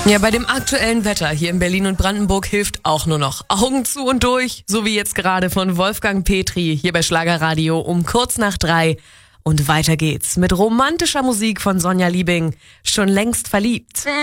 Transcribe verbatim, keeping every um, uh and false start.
Ja, bei dem aktuellen Wetter hier in Berlin und Brandenburg hilft auch nur noch Augen zu und durch, so wie jetzt gerade von Wolfgang Petri hier bei Schlagerradio um kurz nach drei. Und weiter geht's mit romantischer Musik von Sonja Liebing, schon längst verliebt.